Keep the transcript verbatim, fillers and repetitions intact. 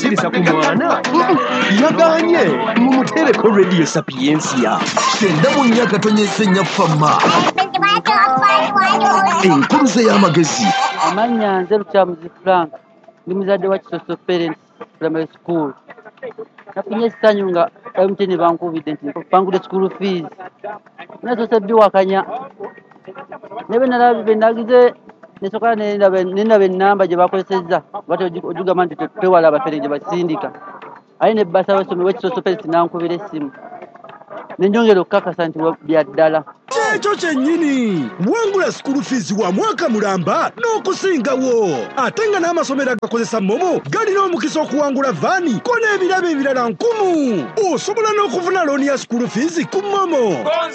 kukkiriza ku mwana yaganye mumutereko radio Sapiensia kenda mu nnyaka tonyesenya fama enkuluze y'amagezi. Amanya nze Lukyamuzi Frank ndi muzadde wa Kisoso Parents Primary School. Nafunye essanyu nga M T N bankubidde nti bangudde school fees. Nasoose biwakanya nebe nalabe nagize nesoka nenaba ennamba gye bakozesezza bati ojugamba nti twewala abafere gye basindika aye ne basa basomi w'Ekisoso Parents nankubira essimu nenjongera okukakasa nti bya ddala. Ekyo kyennyini wangula school fees wa mwaka mulamba n'okusingawo ate nga n'amasomero agakozesa momo galina omukisa okuwangula vaani ko n'ebirabo ebirala nkumu. Osobola n'okufuna looni ya school fees ku momo.